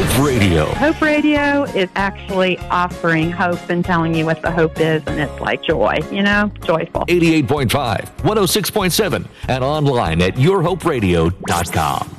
Hope Radio. Hope Radio is actually offering hope and telling you what the hope is, and it's like joy, joyful. 88.5, 106.7, and online at yourhoperadio.com.